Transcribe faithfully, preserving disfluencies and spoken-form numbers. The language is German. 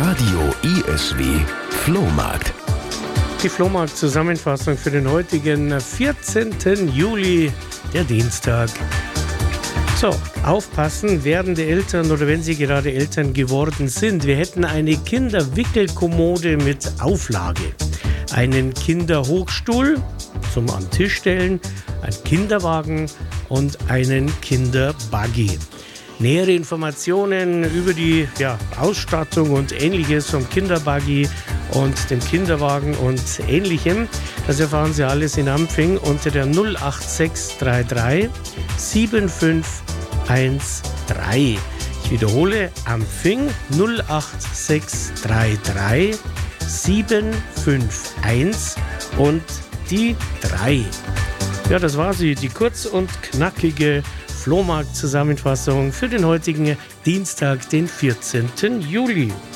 Radio I S W Flohmarkt. Die Flohmarkt-Zusammenfassung für den heutigen vierzehnten Juli, der Dienstag. So, aufpassen, werdende Eltern oder wenn sie gerade Eltern geworden sind. Wir hätten eine Kinderwickelkommode mit Auflage, einen Kinderhochstuhl zum am Tisch stellen, einen Kinderwagen und einen Kinderbuggy. Nähere Informationen über die ja, Ausstattung und Ähnliches vom Kinderbuggy und dem Kinderwagen und Ähnlichem, das erfahren Sie alles in Ampfing unter der null acht sechs drei drei sieben fünf eins drei. Ich wiederhole, Ampfing null acht sechs drei drei sieben fünf eins und die drei. Ja, das war sie, die kurz und knackige Flohmarkt-Zusammenfassung für den heutigen Dienstag, den vierzehnten Juli.